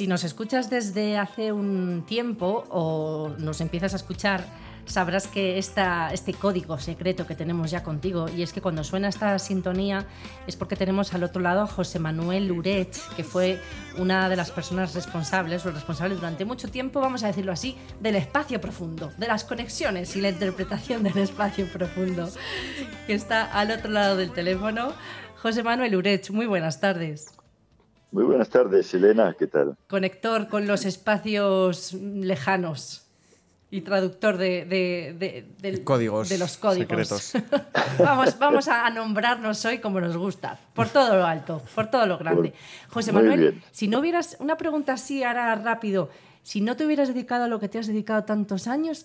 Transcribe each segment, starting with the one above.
Si nos escuchas desde hace un tiempo o nos empiezas a escuchar, sabrás que este código secreto que tenemos ya contigo, y es que cuando suena esta sintonía es porque tenemos al otro lado a José Manuel Urech, que fue una de las personas responsables, o el responsable durante mucho tiempo, vamos a decirlo así, del espacio profundo, de las conexiones y la interpretación del espacio profundo, que está al otro lado del teléfono. José Manuel Urech, muy buenas tardes. Muy buenas tardes, Elena, ¿qué tal? Conector con los espacios lejanos y traductor de códigos los códigos secretos. vamos a nombrarnos hoy como nos gusta, por todo lo alto, por todo lo grande. José Manuel, bien. Si no hubieras, una pregunta así ahora rápido, si no te hubieras dedicado a lo que te has dedicado tantos años,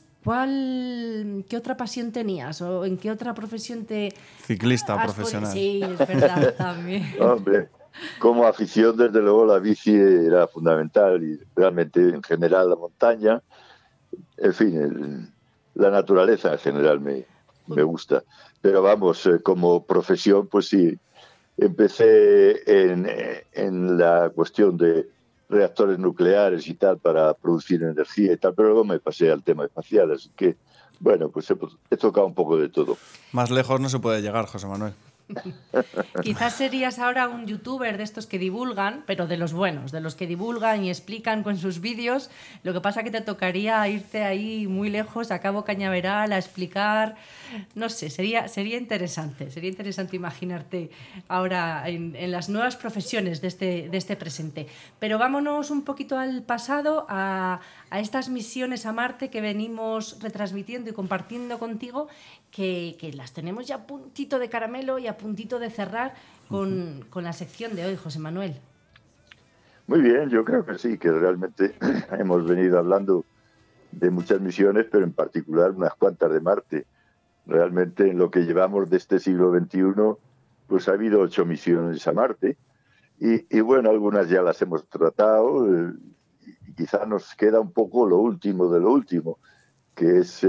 ¿qué otra pasión tenías? ¿O en qué otra profesión te... Ciclista profesional. Sí, es verdad, también. Hombre, como afición, desde luego, la bici era fundamental y realmente, en general, la montaña, en fin, la naturaleza en general me gusta. Pero vamos, como profesión, pues sí, empecé en la cuestión de reactores nucleares y tal para producir energía y tal, pero luego me pasé al tema espacial, así que, bueno, pues he tocado un poco de todo. Más lejos no se puede llegar, José Manuel. Quizás serías ahora un youtuber de estos que divulgan, pero de los buenos, de los que divulgan y explican con sus vídeos. Lo que pasa que te tocaría irte ahí muy lejos, a Cabo Cañaveral, a explicar. No sé, sería interesante imaginarte ahora en las nuevas profesiones de este presente. Pero vámonos un poquito al pasado, a estas misiones a Marte que venimos retransmitiendo y compartiendo contigo, que las tenemos ya a puntito de caramelo y a puntito de cerrar con la sección de hoy, José Manuel. Muy bien, yo creo que sí, que realmente hemos venido hablando de muchas misiones, pero en particular unas cuantas de Marte. Realmente en lo que llevamos de este siglo XXI, pues ha habido 8 misiones a Marte y bueno, algunas ya las hemos tratado y quizá nos queda un poco lo último de lo último, que es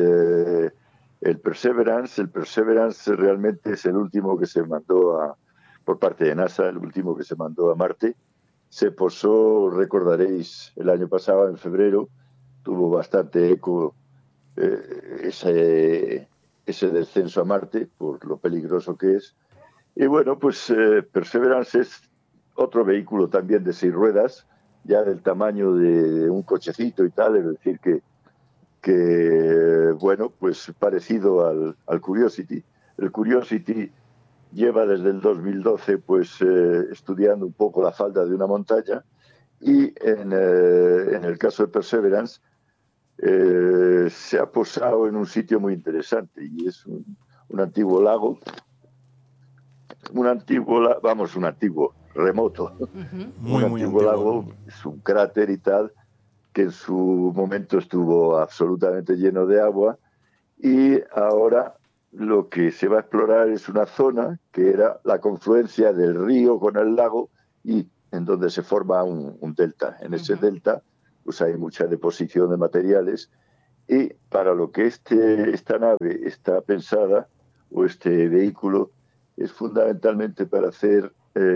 el Perseverance. El Perseverance realmente es el último que se mandó por parte de NASA, el último que se mandó a Marte. Se posó, recordaréis, el año pasado, en febrero, tuvo bastante eco ese descenso a Marte, por lo peligroso que es. Y bueno, pues Perseverance es otro vehículo también de 6 ruedas, ya del tamaño de un cochecito y tal, es decir, que bueno, pues parecido al Curiosity. El Curiosity lleva desde el 2012 pues estudiando un poco la falda de una montaña y en el caso de Perseverance se ha posado en un sitio muy interesante y es un antiguo lago, un antiguo remoto, Muy, un muy antiguo lago, es un cráter y tal, que en su momento estuvo absolutamente lleno de agua y ahora lo que se va a explorar es una zona que era la confluencia del río con el lago y en donde se forma un delta. En ese delta pues hay mucha deposición de materiales y para lo que esta nave está pensada, o este vehículo, es fundamentalmente para hacer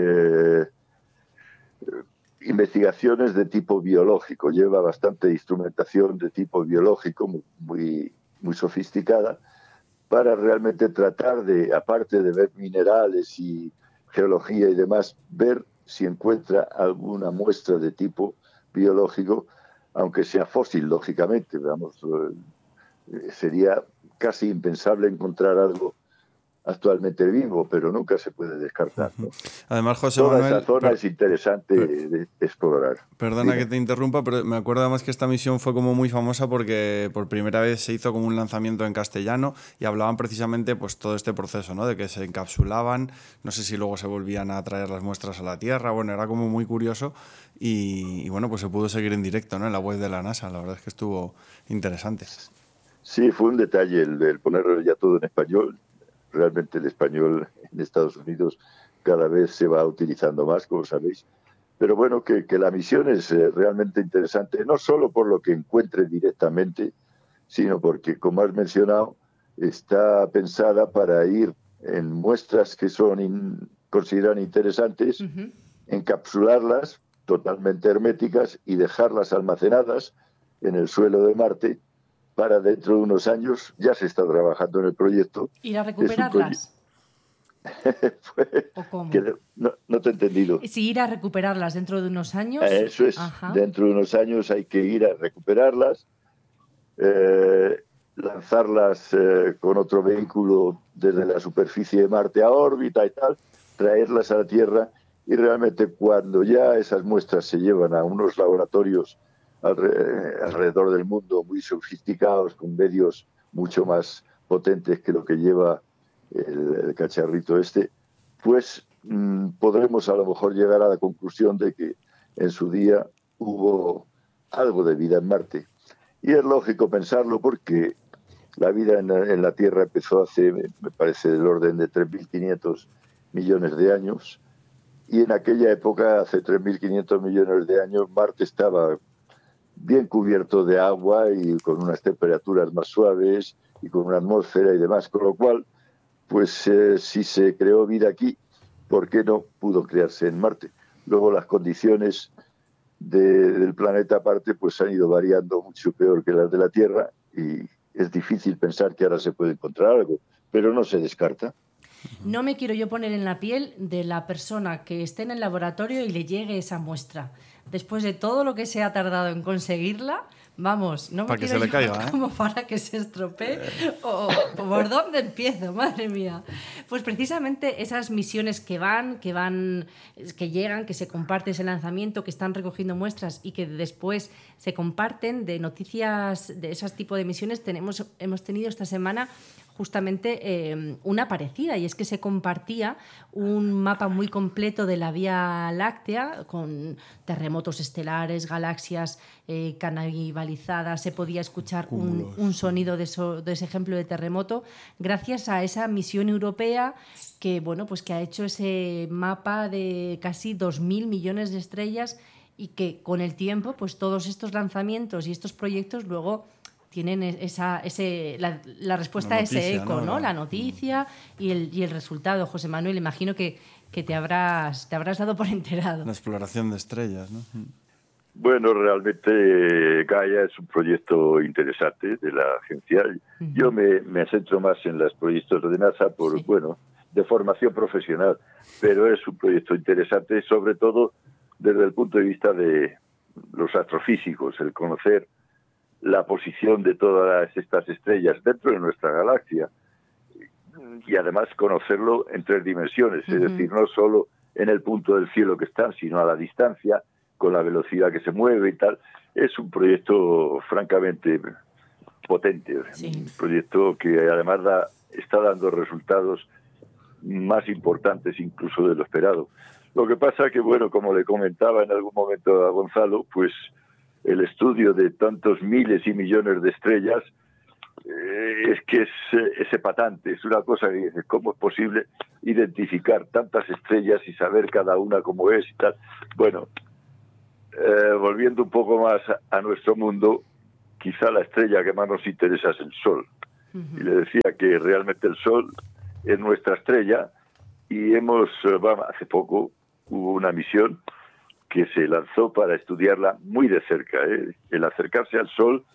investigaciones de tipo biológico. Lleva bastante instrumentación de tipo biológico, muy, muy sofisticada, para realmente tratar de, aparte de ver minerales y geología y demás, ver si encuentra alguna muestra de tipo biológico, aunque sea fósil, lógicamente. Vamos, sería casi impensable encontrar algo actualmente vivo, pero nunca se puede descartar, ¿no? Además, José Toda Manuel, esa zona es interesante de explorar. Perdona Dime. que te interrumpa, pero me acuerdo además que esta misión fue como muy famosa porque por primera vez se hizo como un lanzamiento en castellano y hablaban precisamente pues todo este proceso, ¿no? De que se encapsulaban, no sé si luego se volvían a traer las muestras a la Tierra, bueno, era como muy curioso y bueno, pues se pudo seguir en directo, ¿no? En la web de la NASA, la verdad es que estuvo interesante. Sí, fue un detalle el ponerlo ya todo en español. Realmente el español en Estados Unidos cada vez se va utilizando más, como sabéis. Pero bueno, que la misión es realmente interesante, no solo por lo que encuentre directamente, sino porque, como has mencionado, está pensada para ir en muestras que son consideran interesantes, encapsularlas totalmente herméticas y dejarlas almacenadas en el suelo de Marte para dentro de unos años. Ya se está trabajando en el proyecto. ¿Ir a recuperarlas? ¿O cómo? No te he entendido. Si ir a recuperarlas dentro de unos años. Eso es. Ajá. Dentro de unos años hay que ir a recuperarlas, lanzarlas con otro vehículo desde la superficie de Marte a órbita y tal, traerlas a la Tierra, y realmente cuando ya esas muestras se llevan a unos laboratorios alrededor del mundo muy sofisticados, con medios mucho más potentes que lo que lleva el cacharrito este, pues podremos a lo mejor llegar a la conclusión de que en su día hubo algo de vida en Marte. Y es lógico pensarlo porque la vida en la Tierra empezó hace, me parece, del orden de 3.500 millones de años. Y en aquella época, hace 3.500 millones de años, Marte estaba bien cubierto de agua y con unas temperaturas más suaves y con una atmósfera y demás, con lo cual, pues si se creó vida aquí, ¿por qué no pudo crearse en Marte? Luego las condiciones del planeta aparte pues han ido variando mucho peor que las de la Tierra, y es difícil pensar que ahora se puede encontrar algo, pero no se descarta. No me quiero yo poner en la piel de la persona que esté en el laboratorio y le llegue esa muestra. Después de todo lo que se ha tardado en conseguirla, vamos, no me quiero que se le caiga, como para que se estropee. O ¿por dónde empiezo? Madre mía. Pues precisamente esas misiones que llegan, que se comparte ese lanzamiento, que están recogiendo muestras y que después se comparten, de noticias de ese tipo de misiones, hemos tenido esta semana justamente una parecida, y es que se compartía un mapa muy completo de la Vía Láctea con terremotos estelares, galaxias canibalizadas. Se podía escuchar un sonido de ese ejemplo de terremoto gracias a esa misión europea que, bueno, pues que ha hecho ese mapa de casi 2.000 millones de estrellas, y que con el tiempo pues todos estos lanzamientos y estos proyectos luego tienen la respuesta a ese eco, ¿no? La noticia y el resultado. José Manuel, imagino que te habrás dado por enterado. La exploración de estrellas, ¿no? Bueno, realmente Gaia es un proyecto interesante de la agencia. Yo me centro más en los proyectos de NASA de formación profesional, pero es un proyecto interesante, sobre todo desde el punto de vista de los astrofísicos, el conocer la posición de todas estas estrellas dentro de nuestra galaxia, y además conocerlo en 3 dimensiones, es decir, no solo en el punto del cielo que están, sino a la distancia, con la velocidad que se mueve y tal. Es un proyecto francamente potente, un proyecto que además está dando resultados más importantes incluso de lo esperado. Lo que pasa que, bueno, como le comentaba en algún momento a Gonzalo, pues el estudio de tantos miles y millones de estrellas es que es epatante. Es una cosa que dices, ¿cómo es posible identificar tantas estrellas y saber cada una cómo es y tal? Bueno, volviendo un poco más a nuestro mundo, quizá la estrella que más nos interesa es el Sol. Y le decía que realmente el Sol es nuestra estrella, y hace poco hubo una misión que se lanzó para estudiarla muy de cerca. El acercarse al Sol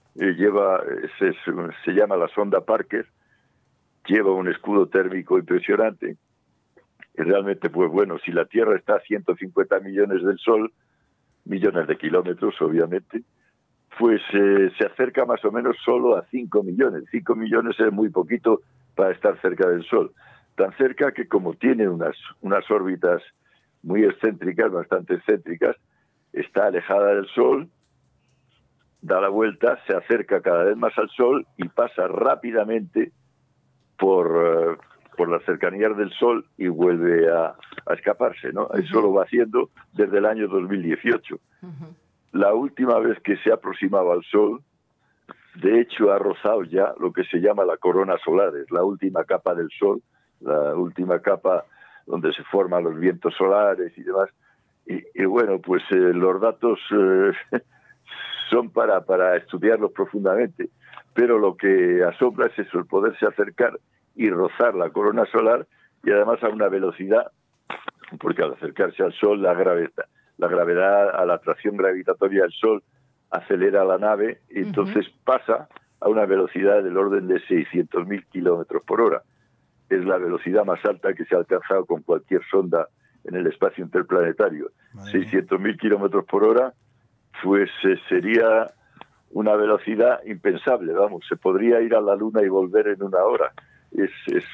se llama la sonda Parker, lleva un escudo térmico impresionante, y realmente, pues bueno, si la Tierra está a 150 millones del Sol, millones de kilómetros, obviamente, pues se acerca más o menos solo a 5 millones. 5 millones es muy poquito para estar cerca del Sol. Tan cerca que, como tiene unas órbitas muy excéntricas, bastante excéntricas, está alejada del Sol, da la vuelta, se acerca cada vez más al Sol y pasa rápidamente por las cercanías del Sol y vuelve a escaparse, ¿no? Eso lo va haciendo desde el año 2018. La última vez que se aproximaba al Sol, de hecho, ha rozado ya lo que se llama la corona solar, es la última capa del Sol, la última capa donde se forman los vientos solares y demás. Y bueno, pues los datos son para estudiarlos profundamente, pero lo que asombra es eso, el poderse acercar y rozar la corona solar, y además a una velocidad, porque al acercarse al Sol la gravedad, a la atracción gravitatoria del Sol, acelera la nave y entonces pasa a una velocidad del orden de 600.000 kilómetros por hora. Es la velocidad más alta que se ha alcanzado con cualquier sonda en el espacio interplanetario. 600.000 kilómetros por hora, pues sería una velocidad impensable, vamos, se podría ir a la Luna y volver en 1 hora. Es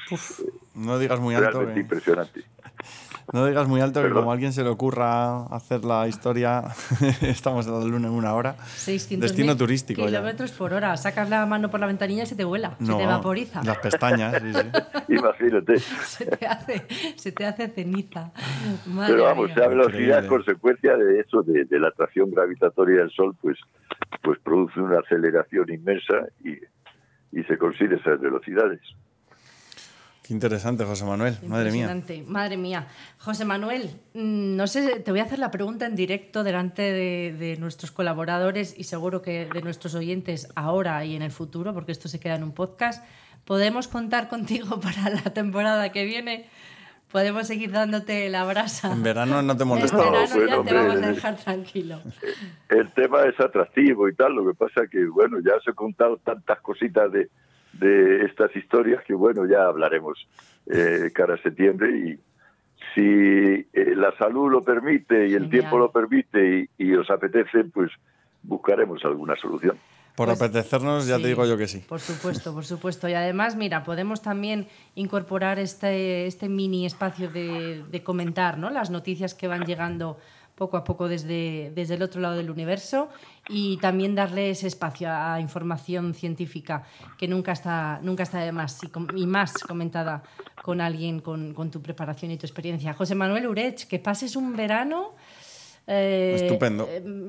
no digas muy alto. Realmente impresionante. No digas muy alto, Perdón. que como a alguien se le ocurra hacer la historia, estamos en la Luna en 1 hora. 600.000 Destino turístico kilómetros por hora. Sacas la mano por la ventanilla y se te vuela, se te vaporiza. Las pestañas, sí. Imagínate. se te hace ceniza. Madre Pero vamos, mía. la velocidad, Increíble. consecuencia de eso, de la atracción gravitatoria del Sol, pues produce una aceleración inmensa y se consigue esas velocidades. Qué interesante, José Manuel. Madre mía. Impresionante, madre mía. José Manuel, no sé, te voy a hacer la pregunta en directo delante de nuestros colaboradores y seguro que de nuestros oyentes ahora y en el futuro, porque esto se queda en un podcast. ¿Podemos contar contigo para la temporada que viene? ¿Podemos seguir dándote la brasa? En verano no te En molesta. verano No, bueno, ya te hombre, vamos a dejar tranquilo. El tema es atractivo y tal, lo que pasa que, bueno, ya os he contado tantas cositas de estas historias que, bueno, ya hablaremos cara a septiembre y si la salud lo permite y el Genial. tiempo lo permite y os apetece, pues buscaremos alguna solución. Por Pues, apetecernos, ya sí, te digo yo que sí. Por supuesto, por supuesto. Y además, mira, podemos también incorporar este mini espacio de comentar, ¿no?, las noticias que van llegando poco a poco desde el otro lado del universo y también darle ese espacio a información científica que nunca está de más y más comentada con alguien con tu preparación y tu experiencia. José Manuel Urech, que pases un verano Estupendo.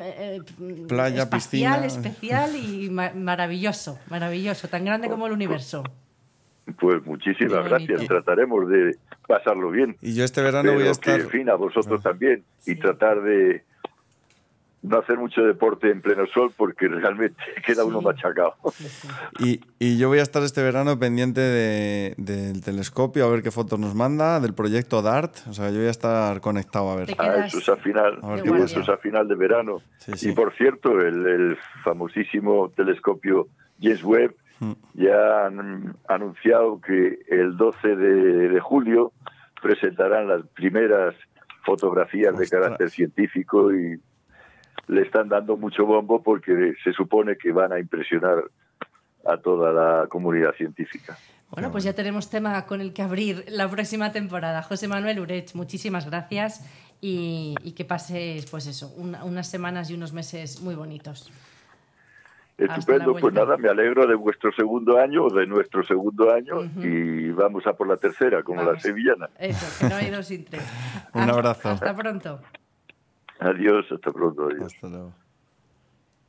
Playa, espacial, piscina. especial y maravilloso, tan grande como el universo. Pues muchísimas Qué bonito. gracias, trataremos de pasarlo bien. Y yo este verano Pero voy a que, estar... en fin, a vosotros también, Sí. y tratar de no hacer mucho deporte en pleno sol porque realmente queda uno Sí. machacado. Sí, sí. Y yo voy a estar este verano pendiente del telescopio, a ver qué fotos nos manda, del proyecto DART. O sea, yo voy a estar conectado a ver. Te quedas Eso es a final, A ver de qué digo, guardia. eso es a final de verano. Sí, sí. Y por cierto, el famosísimo telescopio James Webb ya han anunciado que el 12 de julio presentarán las primeras fotografías de Ostras. carácter científico y le están dando mucho bombo porque se supone que van a impresionar a toda la comunidad científica. Bueno, pues ya tenemos tema con el que abrir la próxima temporada. José Manuel Urech, muchísimas gracias y que pases, pues eso, unas semanas y unos meses muy bonitos. Hasta la Estupendo, pues vuelta. nada, me alegro de vuestro segundo año o de nuestro segundo año y vamos a por la tercera, como Vamos. la sevillana. Eso, que no hay dos sin tres. Un abrazo. Hasta pronto. Adiós, hasta pronto. Adiós. Hasta luego.